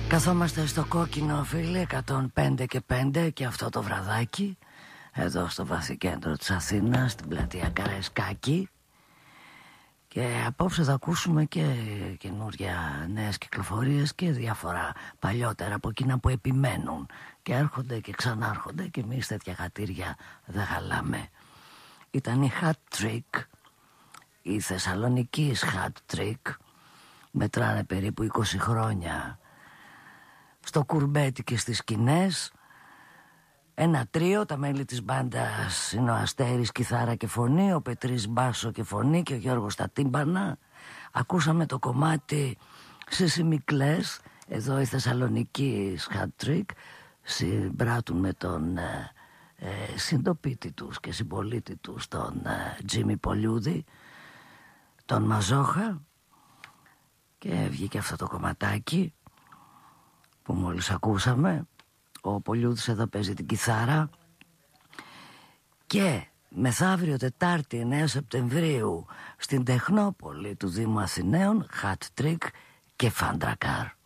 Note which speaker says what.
Speaker 1: Καθόμαστε στο κόκκινο, φίλοι, 105 και 5 και αυτό το βραδάκι εδώ στο βαθύ κέντρο της Αθήνας, στην πλατεία Καραϊσκάκη. Και απόψε θα ακούσουμε και καινούρια νέες κυκλοφορίες και διάφορα παλιότερα από εκείνα που επιμένουν και έρχονται και ξανάρχονται και εμείς τέτοια χατήρια δεν χαλάμε. Ήταν η Hat Trick, η Θεσσαλονικής Hat Trick, μετράνε περίπου 20 χρόνια στο κουρμπέτι και στις σκηνές. Ένα τρίο, τα μέλη της μπάντας είναι ο Αστέρης κιθάρα και φωνή, ο Πετρής μπάσο και φωνή και ο Γιώργος στα τύμπανα. Ακούσαμε το κομμάτι Σισιμικλές, εδώ η Θεσσαλονική Hat Trick συμπράττουν με τον συντοπίτη τους και συμπολίτη τους τον Τζίμι Πολιούδη, τον Μαζόχα, και βγήκε αυτό το κομματάκι που μόλις ακούσαμε. Ο Πολιούδης εδώ παίζει την κιθάρα. Και μεθαύριο Τετάρτη 9 Σεπτεμβρίου στην Τεχνόπολη του Δήμου Αθηναίων Hat Trick και Φαντρακάρ.